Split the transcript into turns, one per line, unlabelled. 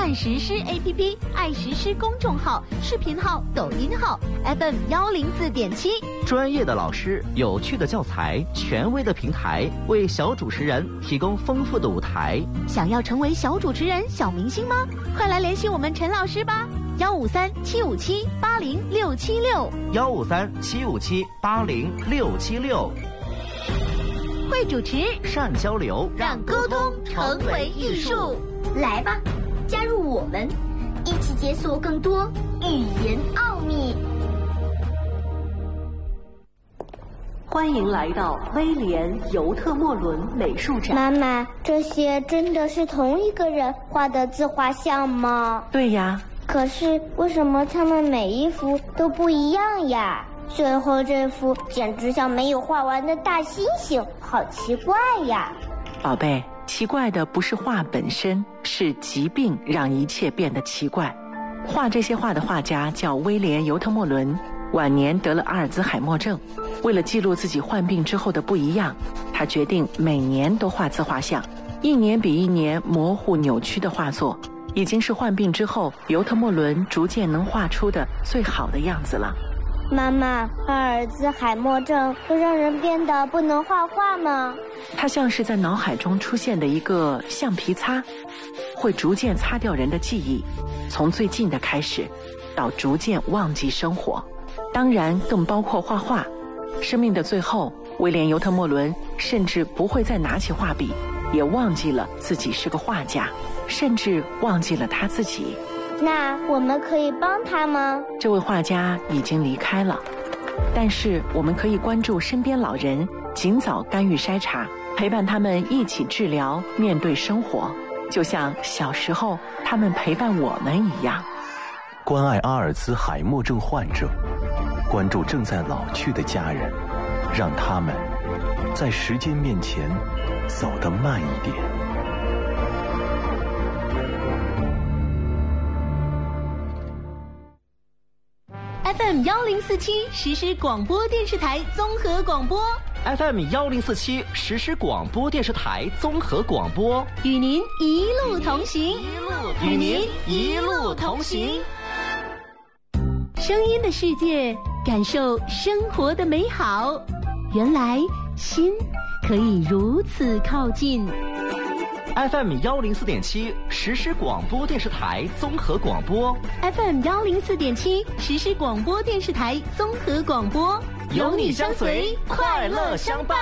看时诗 APP、爱时诗公众号、视频号、抖音号 FM104.7，
专业的老师、有趣的教材、权威的平台，为小主持人提供丰富的舞台。
想要成为小主持人、小明星吗？快来联系我们陈老师吧！153-757-80676，153-757-80676。会主持，
善交流，
让沟通成为艺术。
来吧，加入我们，一起解锁更多语言奥秘。
欢迎来到威廉·尤特莫伦美术展。
妈妈，这些真的是同一个人画的自画像吗？
对呀。
可是为什么他们每一幅都不一样呀？最后这幅简直像没有画完的大猩猩，好奇怪呀！
宝贝，奇怪的不是画本身，是疾病让一切变得奇怪。画这些画的画家叫威廉·尤特莫伦，晚年得了阿尔兹海默症。为了记录自己患病之后的不一样，他决定每年都画自画像，一年比一年模糊扭曲的画作，已经是患病之后尤特莫伦逐渐能画出的最好的样子了。
妈妈，阿尔兹海默症会让人变得不能画画吗？
它像是在脑海中出现的一个橡皮擦，会逐渐擦掉人的记忆，从最近的开始到逐渐忘记生活，当然更包括画画。生命的最后，威廉·尤特莫伦甚至不会再拿起画笔，也忘记了自己是个画家，甚至忘记了他自己。
那我们可以帮他吗？
这位画家已经离开了，但是我们可以关注身边老人，尽早干预筛查，陪伴他们一起治疗，面对生活，就像小时候他们陪伴我们一样。
关爱阿尔兹海默症患者，关注正在老去的家人，让他们在时间面前走得慢一点。
FM1047实时广播电视台综合广播。
FM1047实时广播电视台综合广播，
与您一路同行，
与您一路同行。
声音的世界，感受生活的美好。原来心可以如此靠近。
FM104.7实时广播电视台综合广播，
FM104.7实时广播电视台综合广播，
有你相随，快乐相伴。